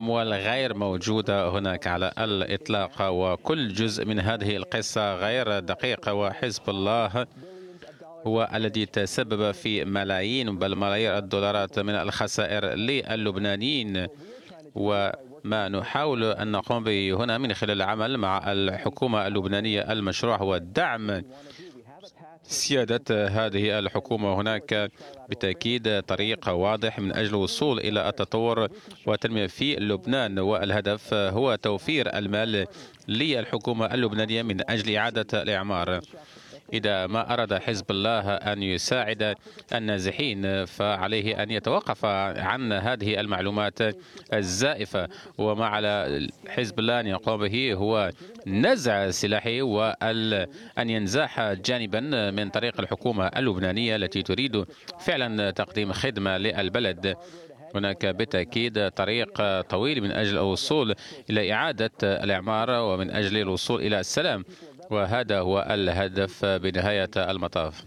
الأموال غير موجودة هناك على الإطلاق، وكل جزء من هذه القصة غير دقيق، وحزب الله هو الذي تسبب في ملايين بل ملايير الدولارات من الخسائر للبنانيين. وما نحاول أن نقوم به هنا من خلال العمل مع الحكومة اللبنانية المشروع هو دعم سيادة هذه الحكومة. هناك بالتأكيد طريق واضح من أجل الوصول إلى التطور والتنمية في لبنان، والهدف هو توفير المال للحكومة اللبنانية من أجل إعادة الإعمار. إذا ما أراد حزب الله أن يساعد النازحين فعليه أن يتوقف عن هذه المعلومات الزائفة، وما على حزب الله أن يقوم به هو نزع سلاحه وأن ينزاح جانبا من طريق الحكومة اللبنانية التي تريد فعلا تقديم خدمة للبلد. هناك بالتأكيد طريق طويل من أجل الوصول إلى إعادة الإعمار ومن أجل الوصول إلى السلام، وهذا هو الهدف بنهاية المطاف.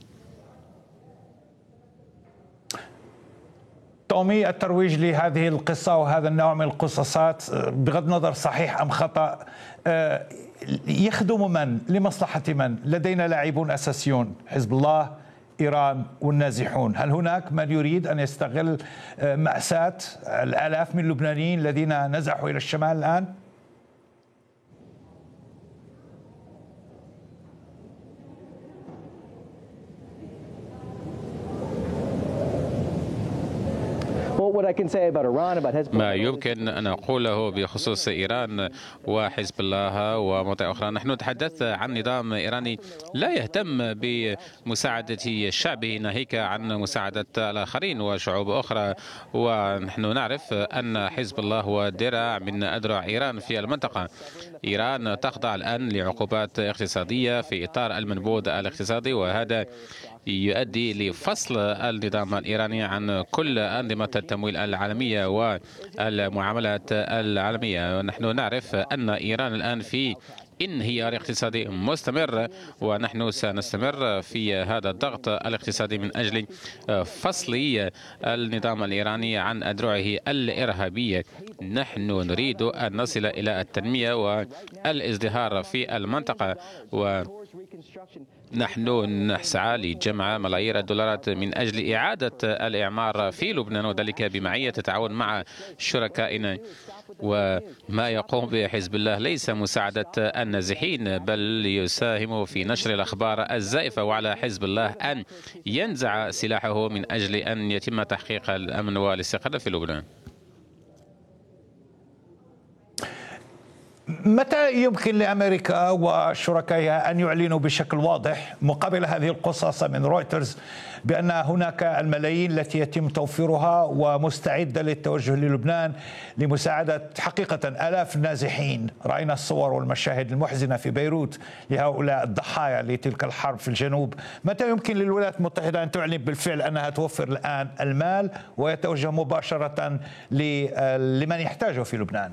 تومي، الترويج لهذه القصة وهذا النوع من القصصات بغض النظر صحيح أم خطأ يخدم من؟ لمصلحة من؟ لدينا لاعبون أساسيون، حزب الله، إيران والنازحون. هل هناك من يريد أن يستغل مأساة الآلاف من اللبنانيين الذين نزحوا إلى الشمال الآن؟ ما يمكن أن أقوله بخصوص إيران وحزب الله ومواضيع أخرى، نحن نتحدث عن نظام إيراني لا يهتم بمساعدة شعبه ناهيك عن مساعدة الآخرين وشعوب أخرى. ونحن نعرف أن حزب الله هو درع من أدرع إيران في المنطقة. إيران تخضع الآن لعقوبات اقتصادية في إطار المنبوذ الاقتصادي، وهذا يؤدي لفصل النظام الإيراني عن كل أنظمة التمويل العالمية والمعاملات العالمية. ونحن نعرف أن إيران الآن في انهيار اقتصادي مستمر، ونحن سنستمر في هذا الضغط الاقتصادي من أجل فصل النظام الإيراني عن أدرعه الإرهابية. نحن نريد أن نصل إلى التنمية والازدهار في المنطقة، ونحن نسعى لجمع ملايير الدولارات من أجل إعادة الإعمار في لبنان، وذلك بمعية التعاون مع شركائنا. وما يقوم به حزب الله ليس مساعدة النازحين بل يساهم في نشر الأخبار الزائفة، وعلى حزب الله أن ينزع سلاحه من أجل أن يتم تحقيق الأمن والاستقرار في لبنان. متى يمكن لأمريكا وشركائها أن يعلنوا بشكل واضح مقابل هذه القصص من رويترز بأن هناك الملايين التي يتم توفيرها ومستعدة للتوجه للبنان لمساعدة حقيقة آلاف النازحين؟ رأينا الصور والمشاهد المحزنة في بيروت لهؤلاء الضحايا لتلك الحرب في الجنوب. متى يمكن للولايات المتحدة أن تعلن بالفعل أنها توفر الآن المال ويتوجه مباشرة لمن يحتاجه في لبنان؟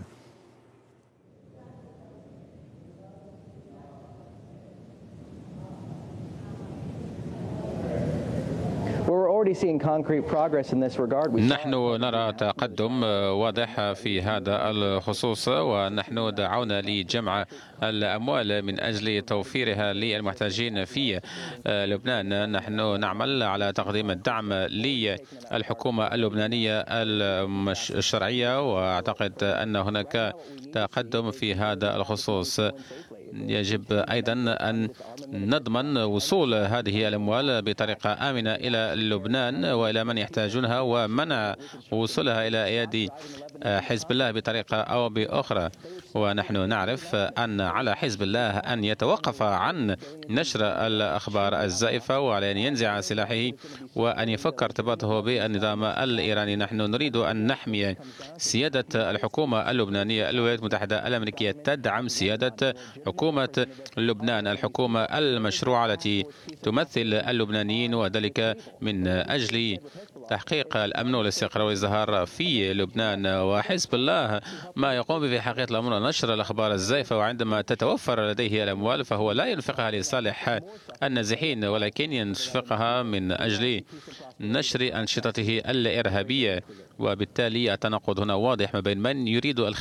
نحن نرى تقدم واضح في هذا الخصوص، ونحن دعونا لجمع الأموال من أجل توفيرها للمحتاجين في لبنان. نحن نعمل على تقديم الدعم للحكومة اللبنانية الشرعية، وأعتقد أن هناك تقدم في هذا الخصوص. يجب أيضا أن نضمن وصول هذه الأموال بطريقة آمنة إلى لبنان وإلى من يحتاجونها، ومنع وصولها إلى أيدي حزب الله بطريقة أو بأخرى. ونحن نعرف أن على حزب الله أن يتوقف عن نشر الأخبار الزائفة، وعلى أن ينزع سلاحه وأن يفك ارتباطه بالنظام الإيراني. نحن نريد أن نحمي سيادة الحكومة اللبنانية. الولايات المتحدة الأمريكية تدعم سيادة حكومة لبنان، الحكومة المشروعة التي تمثل اللبنانيين، وذلك من أجل تحقيق الأمن والاستقرار والازدهار في لبنان. وحزب الله ما يقوم به في حقيقة الأمر نشر الأخبار الزائفة، وعندما تتوفر لديه الأموال فهو لا ينفقها لصالح النازحين ولكن ينفقها من أجل نشر أنشطته الإرهابية. وبالتالي التناقض هنا واضح ما بين من يريد